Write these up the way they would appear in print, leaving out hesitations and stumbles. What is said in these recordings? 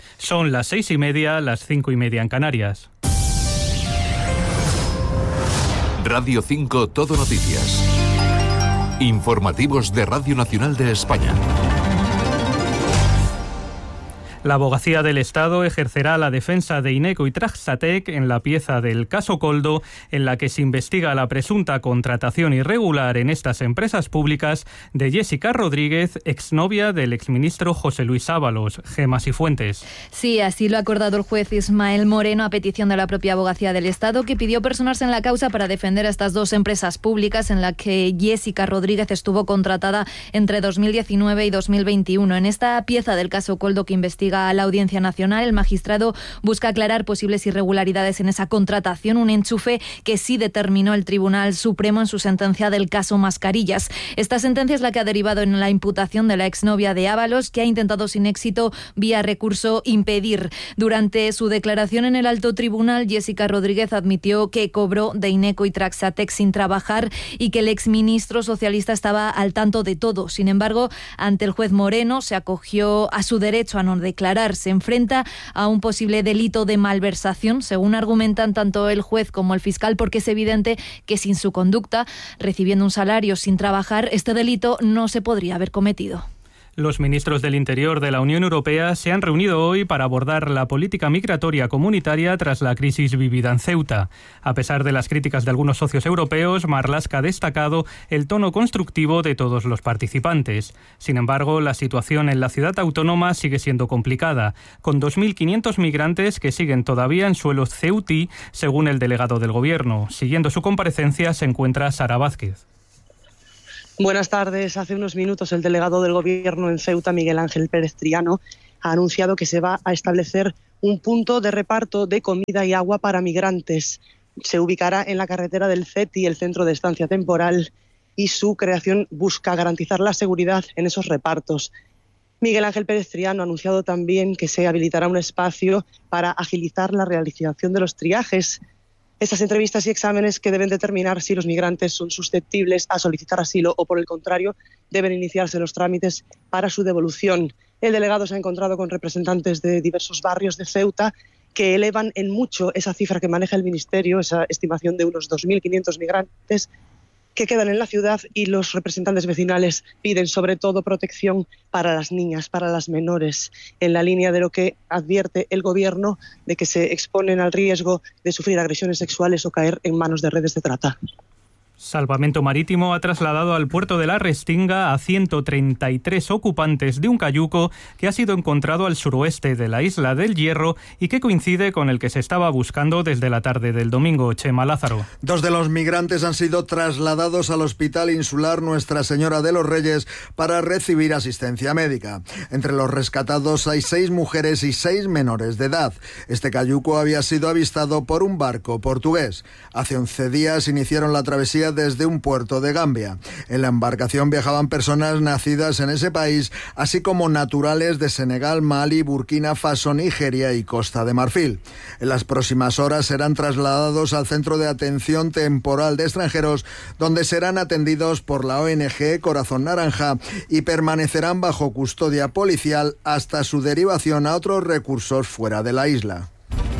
Son las 6:30, las 5:30 en Canarias. Radio 5 Todo Noticias. Informativos de Radio Nacional de España. La Abogacía del Estado ejercerá la defensa de Ineco y Traxatec en la pieza del caso Koldo, en la que se investiga la presunta contratación irregular en estas empresas públicas de Jessica Rodríguez, exnovia del exministro José Luis Ábalos. Gemas y Fuentes. Sí, así lo ha acordado el juez Ismael Moreno a petición de la propia Abogacía del Estado, que pidió personarse en la causa para defender a estas dos empresas públicas en las que Jessica Rodríguez estuvo contratada entre 2019 y 2021. En esta pieza del caso Koldo que investiga a la Audiencia Nacional, el magistrado busca aclarar posibles irregularidades en esa contratación, un enchufe que sí determinó el Tribunal Supremo en su sentencia del caso Mascarillas. Esta sentencia es la que ha derivado en la imputación de la exnovia de Ábalos, que ha intentado sin éxito, vía recurso, impedir. Durante su declaración en el alto tribunal, Jessica Rodríguez admitió que cobró de Ineco y Traxatec sin trabajar y que el exministro socialista estaba al tanto de todo. Sin embargo, ante el juez Moreno se acogió a su derecho a no declarar. Se enfrenta a un posible delito de malversación, según argumentan tanto el juez como el fiscal, porque es evidente que sin su conducta, recibiendo un salario sin trabajar, este delito no se podría haber cometido. Los ministros del Interior de la Unión Europea se han reunido hoy para abordar la política migratoria comunitaria tras la crisis vivida en Ceuta. A pesar de las críticas de algunos socios europeos, Marlaska ha destacado el tono constructivo de todos los participantes. Sin embargo, la situación en la ciudad autónoma sigue siendo complicada, con 2.500 migrantes que siguen todavía en suelo ceutí, según el delegado del Gobierno. Siguiendo su comparecencia se encuentra Sara Vázquez. Buenas tardes. Hace unos minutos el delegado del Gobierno en Ceuta, Miguel Ángel Pérez Triano, ha anunciado que se va a establecer un punto de reparto de comida y agua para migrantes. Se ubicará en la carretera del CETI, el Centro de Estancia Temporal, y su creación busca garantizar la seguridad en esos repartos. Miguel Ángel Pérez Triano ha anunciado también que se habilitará un espacio para agilizar la realización de los triajes. Estas entrevistas y exámenes que deben determinar si los migrantes son susceptibles a solicitar asilo o, por el contrario, deben iniciarse los trámites para su devolución. El delegado se ha encontrado con representantes de diversos barrios de Ceuta que elevan en mucho esa cifra que maneja el Ministerio, esa estimación de unos 2.500 migrantes que quedan en la ciudad, y los representantes vecinales piden sobre todo protección para las niñas, para las menores, en la línea de lo que advierte el Gobierno de que se exponen al riesgo de sufrir agresiones sexuales o caer en manos de redes de trata. Salvamento Marítimo ha trasladado al puerto de la Restinga a 133 ocupantes de un cayuco que ha sido encontrado al suroeste de la isla del Hierro y que coincide con el que se estaba buscando desde la tarde del domingo. Chema Lázaro. 2 de los migrantes han sido trasladados al Hospital Insular Nuestra Señora de los Reyes para recibir asistencia médica. Entre los rescatados hay 6 mujeres y 6 menores de edad. Este cayuco había sido avistado por un barco portugués. Hace 11 días iniciaron la travesía desde un puerto de Gambia. En la embarcación viajaban personas nacidas en ese país, así como naturales de Senegal, Mali, Burkina Faso, Nigeria y Costa de Marfil. En las próximas horas serán trasladados al Centro de Atención Temporal de Extranjeros, donde serán atendidos por la ONG Corazón Naranja y permanecerán bajo custodia policial hasta su derivación a otros recursos fuera de la isla.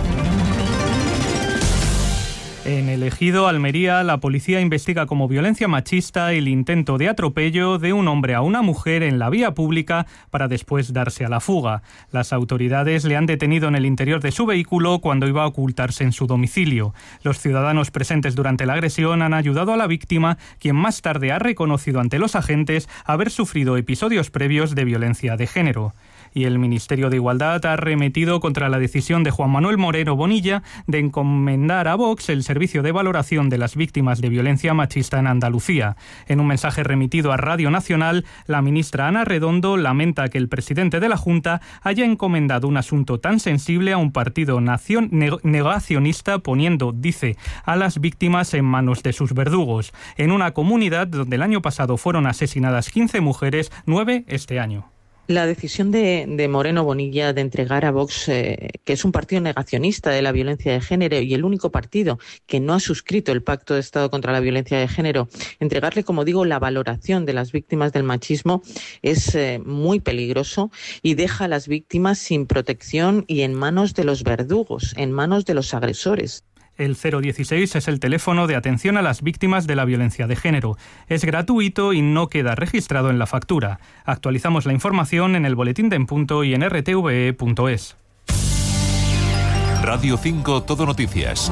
En el ejido Almería, la policía investiga como violencia machista el intento de atropello de un hombre a una mujer en la vía pública para después darse a la fuga. Las autoridades le han detenido en el interior de su vehículo cuando iba a ocultarse en su domicilio. Los ciudadanos presentes durante la agresión han ayudado a la víctima, quien más tarde ha reconocido ante los agentes haber sufrido episodios previos de violencia de género. Y el Ministerio de Igualdad ha arremetido contra la decisión de Juan Manuel Moreno Bonilla de encomendar a Vox el servicio de valoración de las víctimas de violencia machista en Andalucía. En un mensaje remitido a Radio Nacional, la ministra Ana Redondo lamenta que el presidente de la Junta haya encomendado un asunto tan sensible a un partido negacionista, poniendo, dice, a las víctimas en manos de sus verdugos, en una comunidad donde el año pasado fueron asesinadas 15 mujeres, 9 este año. La decisión de Moreno Bonilla de entregar a Vox, que es un partido negacionista de la violencia de género y el único partido que no ha suscrito el Pacto de Estado contra la Violencia de Género, entregarle, como digo, la valoración de las víctimas del machismo es muy peligroso y deja a las víctimas sin protección y en manos de los verdugos, en manos de los agresores. El 016 es el teléfono de atención a las víctimas de la violencia de género. Es gratuito y no queda registrado en la factura. Actualizamos la información en el Boletín de En Punto y en rtve.es. Radio 5 Todo Noticias.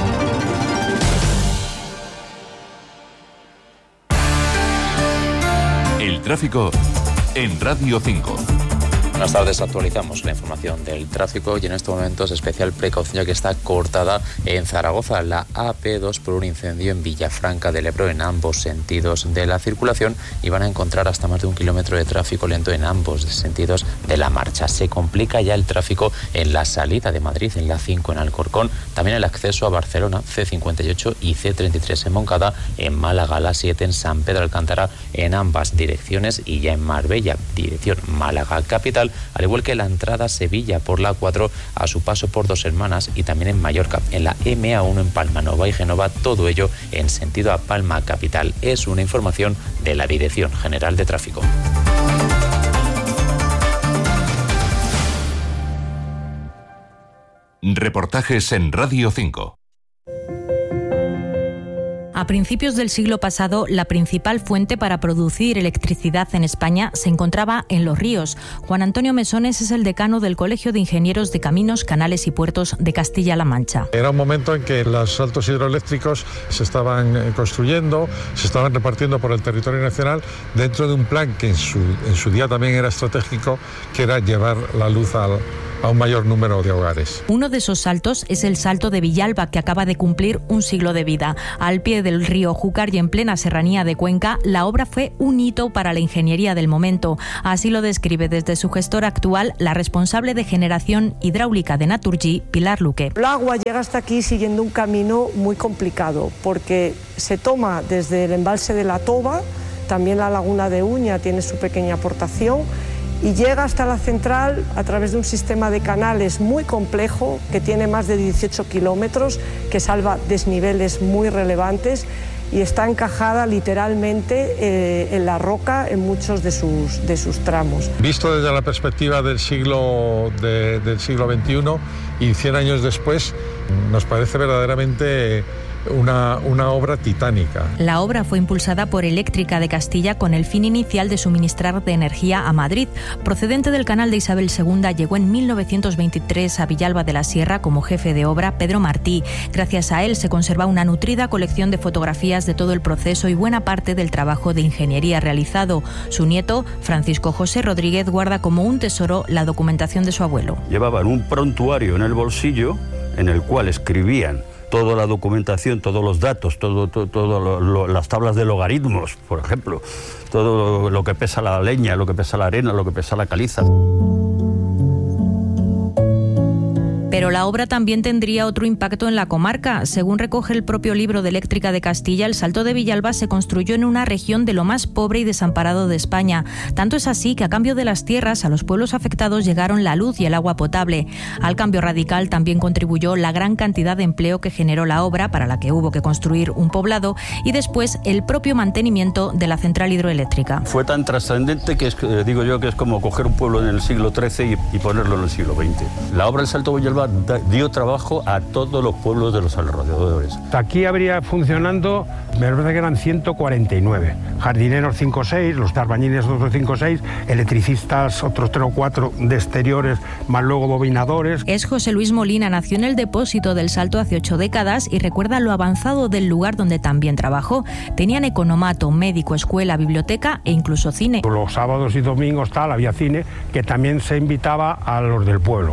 El tráfico en Radio 5. Buenas tardes, actualizamos la información del tráfico y en estos momentos especial precaución ya que está cortada en Zaragoza la AP2 por un incendio en Villafranca del Ebro en ambos sentidos de la circulación y van a encontrar hasta más de 1 kilómetro de tráfico lento en ambos sentidos de la marcha. Se complica ya el tráfico en la salida de Madrid, en la 5 en Alcorcón, también el acceso a Barcelona, C58 y C33 en Moncada, en Málaga la 7 en San Pedro Alcántara en ambas direcciones y ya en Marbella, dirección Málaga capital, al igual que la entrada a Sevilla por la 4 a su paso por Dos Hermanas y también en Mallorca, en la MA1 en Palma Nova y Génova, todo ello en sentido a Palma capital. Es una información de la Dirección General de Tráfico. Reportajes en Radio 5. A principios del siglo pasado, la principal fuente para producir electricidad en España se encontraba en los ríos. Juan Antonio Mesones es el decano del Colegio de Ingenieros de Caminos, Canales y Puertos de Castilla-La Mancha. Era un momento en que los saltos hidroeléctricos se estaban construyendo, se estaban repartiendo por el territorio nacional dentro de un plan que en su día también era estratégico, que era llevar la luz a un mayor número de hogares. Uno de esos saltos es el Salto de Villalba, que acaba de cumplir un siglo de vida. Al pie del río Júcar y en plena serranía de Cuenca, la obra fue un hito para la ingeniería del momento. Así lo describe desde su gestor actual la responsable de generación hidráulica de Naturgy, Pilar Luque. El agua llega hasta aquí siguiendo un camino muy complicado, porque se toma desde el embalse de la Toba, también la laguna de Uña tiene su pequeña aportación, y llega hasta la central a través de un sistema de canales muy complejo que tiene más de 18 kilómetros, que salva desniveles muy relevantes y está encajada literalmente en la roca en muchos de sus tramos. Visto desde la perspectiva del siglo XXI y 100 años después, nos parece verdaderamente una obra titánica. La obra fue impulsada por Eléctrica de Castilla con el fin inicial de suministrar de energía a Madrid. Procedente del canal de Isabel II, llegó en 1923 a Villalba de la Sierra como jefe de obra Pedro Martí. Gracias a él se conserva una nutrida colección de fotografías de todo el proceso y buena parte del trabajo de ingeniería realizado. Su nieto, Francisco José Rodríguez, guarda como un tesoro la documentación de su abuelo. Llevaban un prontuario en el bolsillo en el cual escribían toda la documentación, todos los datos, las tablas de logaritmos, por ejemplo, todo lo que pesa la leña, lo que pesa la arena, lo que pesa la caliza. Pero la obra también tendría otro impacto en la comarca. Según recoge el propio libro de Eléctrica de Castilla, el Salto de Villalba se construyó en una región de lo más pobre y desamparado de España. Tanto es así que a cambio de las tierras, a los pueblos afectados llegaron la luz y el agua potable. Al cambio radical también contribuyó la gran cantidad de empleo que generó la obra, para la que hubo que construir un poblado, y después el propio mantenimiento de la central hidroeléctrica. Fue tan trascendente que digo yo que es como coger un pueblo en el siglo XIII y ponerlo en el siglo XX. La obra del Salto de Villalba dio trabajo a todos los pueblos de los alrededores. Aquí habría funcionando, me parece que eran 149. Jardineros 5 o 6, los albañiles otros 5 o 6, electricistas otros 3 o 4 de exteriores, más luego bobinadores. Es José Luis Molina, nació en el depósito del Salto hace 8 décadas y recuerda lo avanzado del lugar donde también trabajó. Tenían economato, médico, escuela, biblioteca e incluso cine. Los sábados y domingos había cine, que también se invitaba a los del pueblo.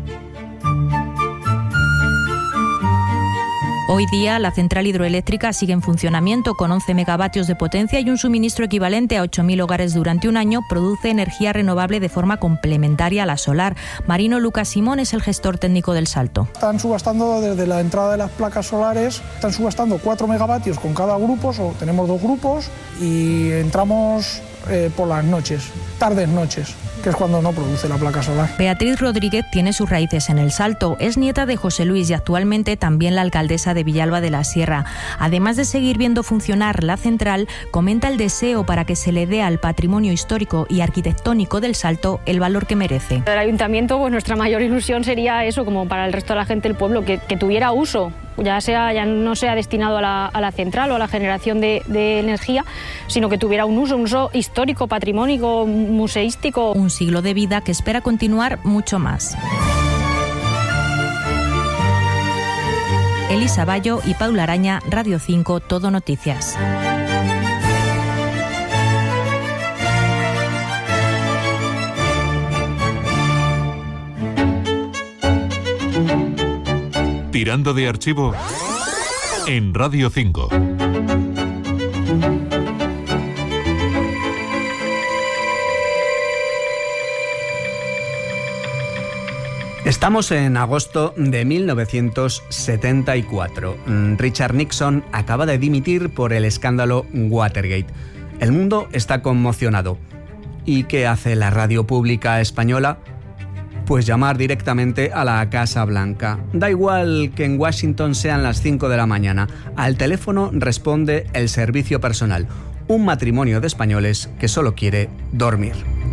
Hoy día la central hidroeléctrica sigue en funcionamiento con 11 megavatios de potencia y un suministro equivalente a 8.000 hogares durante un año. Produce energía renovable de forma complementaria a la solar. Marino Lucas Simón es el gestor técnico del Salto. Están subastando desde la entrada de las placas solares, están subastando 4 megavatios con cada grupo, tenemos 2 grupos y entramos por las noches, tardes noches. que es cuando no produce la placa solar. Beatriz Rodríguez tiene sus raíces en El Salto, es nieta de José Luis y actualmente también la alcaldesa de Villalba de la Sierra. Además de seguir viendo funcionar la central, comenta el deseo para que se le dé al patrimonio histórico y arquitectónico del Salto el valor que merece. El ayuntamiento, pues nuestra mayor ilusión sería eso, como para el resto de la gente del pueblo, que tuviera uso, ya no sea destinado a la central o a la generación de energía, sino que tuviera un uso histórico, patrimónico, museístico. Un siglo de vida que espera continuar mucho más. Elisa Bayo y Paula Araña, Radio 5, Todo Noticias. Tirando de archivo en Radio 5. Estamos en agosto de 1974. Richard Nixon acaba de dimitir por el escándalo Watergate. El mundo está conmocionado. ¿Y qué hace la radio pública española? Pues llamar directamente a la Casa Blanca. Da igual que en Washington sean las 5 de la mañana. Al teléfono responde el servicio personal. Un matrimonio de españoles que solo quiere dormir.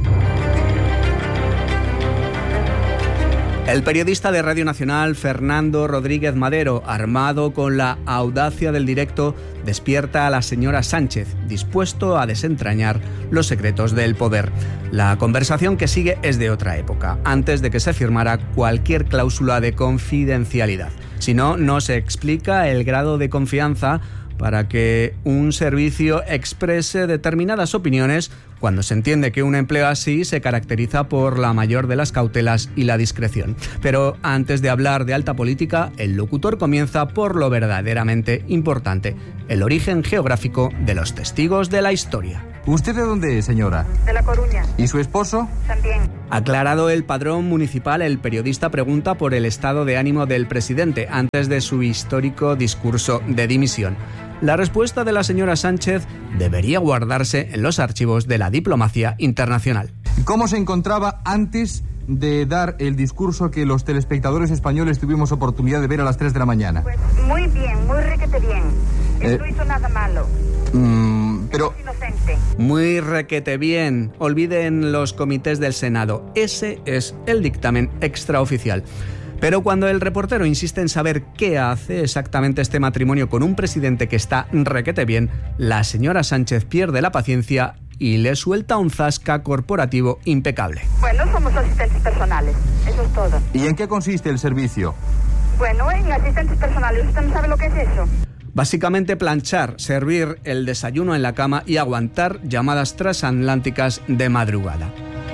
El periodista de Radio Nacional, Fernando Rodríguez Madero, armado con la audacia del directo, despierta a la señora Sánchez, dispuesto a desentrañar los secretos del poder. La conversación que sigue es de otra época, antes de que se firmara cualquier cláusula de confidencialidad. Si no, no se explica el grado de confianza para que un servicio exprese determinadas opiniones cuando se entiende que un empleo así se caracteriza por la mayor de las cautelas y la discreción. Pero antes de hablar de alta política, el locutor comienza por lo verdaderamente importante, el origen geográfico de los testigos de la historia. ¿Usted de dónde es, señora? De La Coruña. ¿Y su esposo? También. Aclarado el padrón municipal, el periodista pregunta por el estado de ánimo del presidente antes de su histórico discurso de dimisión. La respuesta de la señora Sánchez debería guardarse en los archivos de la diplomacia internacional. ¿Cómo se encontraba antes de dar el discurso que los telespectadores españoles tuvimos oportunidad de ver a las 3 de la mañana? Pues muy bien, muy requete bien. No hizo nada malo. Pero... inocente. Muy requete bien. Olviden los comités del Senado. Ese es el dictamen extraoficial. Pero cuando el reportero insiste en saber qué hace exactamente este matrimonio con un presidente que está requete bien, la señora Sánchez pierde la paciencia y le suelta un zasca corporativo impecable. Bueno, somos asistentes personales, eso es todo. ¿Y en qué consiste el servicio? Bueno, en asistentes personales, ¿usted no sabe lo que es eso? Básicamente planchar, servir el desayuno en la cama y aguantar llamadas transatlánticas de madrugada.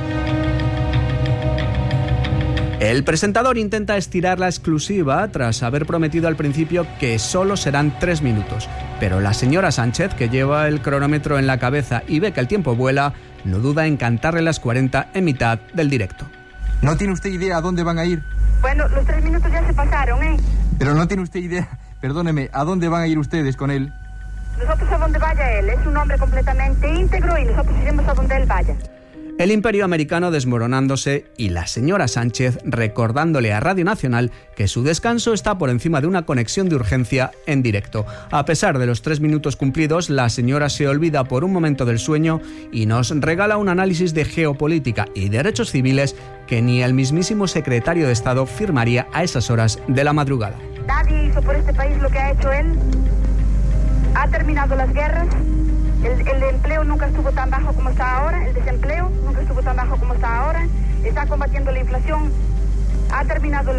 El presentador intenta estirar la exclusiva tras haber prometido al principio que solo serán 3 minutos. Pero la señora Sánchez, que lleva el cronómetro en la cabeza y ve que el tiempo vuela, no duda en cantarle las 40 en mitad del directo. ¿No tiene usted idea a dónde van a ir? Bueno, los 3 minutos ya se pasaron, ¿eh? Pero no tiene usted idea, perdóneme, ¿a dónde van a ir ustedes con él? Nosotros a donde vaya él, es un hombre completamente íntegro y nosotros iremos a donde él vaya. El imperio americano desmoronándose y la señora Sánchez recordándole a Radio Nacional que su descanso está por encima de una conexión de urgencia en directo. A pesar de los 3 minutos cumplidos, la señora se olvida por un momento del sueño y nos regala un análisis de geopolítica y derechos civiles que ni el mismísimo secretario de Estado firmaría a esas horas de la madrugada. Nadie hizo por este país lo que ha hecho él. Ha terminado las guerras. El empleo nunca estuvo tan bajo como está ahora, el desempleo nunca estuvo tan bajo como está ahora, está combatiendo la inflación, ha terminado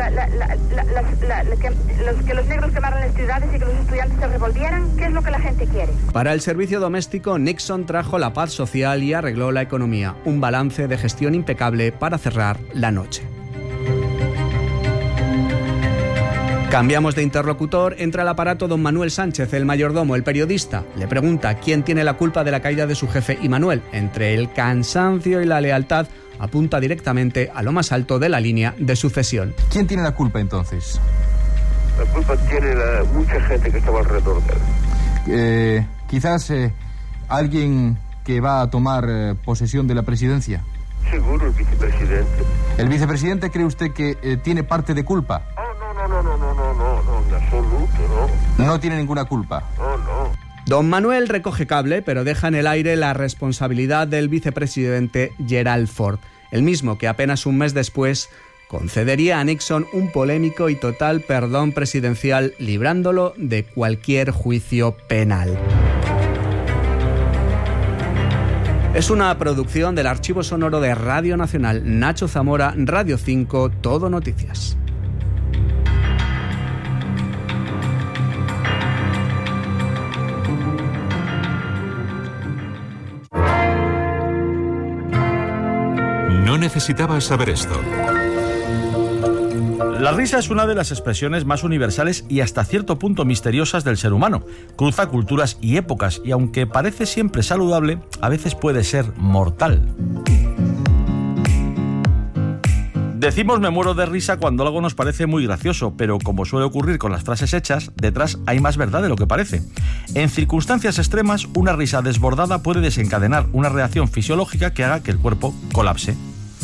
que los negros quemaran las ciudades y que los estudiantes se revolvieran. ¿Qué es lo que la gente quiere? Para el servicio doméstico, Nixon trajo la paz social y arregló la economía, un balance de gestión impecable para cerrar la noche. Cambiamos de interlocutor, entra al aparato don Manuel Sánchez, el mayordomo, el periodista. Le pregunta quién tiene la culpa de la caída de su jefe y Manuel, entre el cansancio y la lealtad, apunta directamente a lo más alto de la línea de sucesión. ¿Quién tiene la culpa entonces? La culpa tiene mucha gente que estaba alrededor de él. Quizás alguien que va a tomar posesión de la presidencia. Seguro, el vicepresidente. ¿El vicepresidente cree usted que tiene parte de culpa? No, en absoluto, no. No tiene ninguna culpa. No. Don Manuel recoge cable, pero deja en el aire la responsabilidad del vicepresidente Gerald Ford, el mismo que apenas un mes después concedería a Nixon un polémico y total perdón presidencial, librándolo de cualquier juicio penal. Es una producción del Archivo Sonoro de Radio Nacional. Nacho Zamora, Radio 5, Todo Noticias. No necesitabas saber esto. La risa es una de las expresiones más universales y hasta cierto punto misteriosas del ser humano. Cruza culturas y épocas y aunque parece siempre saludable, a veces puede ser mortal. Decimos me muero de risa cuando algo nos parece muy gracioso, pero como suele ocurrir con las frases hechas, detrás hay más verdad de lo que parece. En circunstancias extremas, una risa desbordada puede desencadenar una reacción fisiológica que haga que el cuerpo colapse.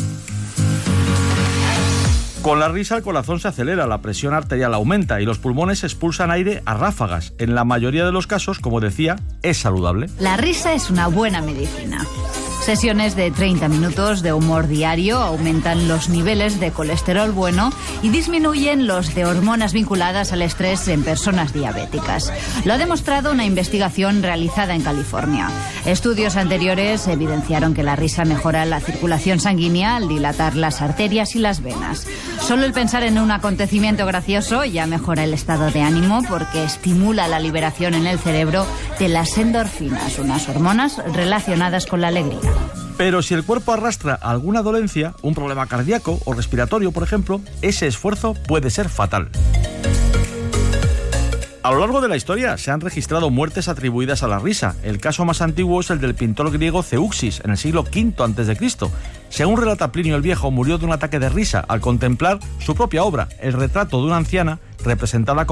Con la risa el corazón se acelera, la presión arterial aumenta y los pulmones expulsan aire a ráfagas. En la mayoría de los casos, como decía, es saludable. La risa es una buena medicina. Sesiones de 30 minutos de humor diario aumentan los niveles de colesterol bueno y disminuyen los de hormonas vinculadas al estrés en personas diabéticas. Lo ha demostrado una investigación realizada en California. Estudios anteriores evidenciaron que la risa mejora la circulación sanguínea al dilatar las arterias y las venas. Solo el pensar en un acontecimiento gracioso ya mejora el estado de ánimo porque estimula la liberación en el cerebro de las endorfinas, unas hormonas relacionadas con la alegría. Pero si el cuerpo arrastra alguna dolencia, un problema cardíaco o respiratorio, por ejemplo, ese esfuerzo puede ser fatal. A lo largo de la historia se han registrado muertes atribuidas a la risa. El caso más antiguo es el del pintor griego Zeuxis, en el siglo V a.C. Según relata Plinio el Viejo, murió de un ataque de risa al contemplar su propia obra, el retrato de una anciana representada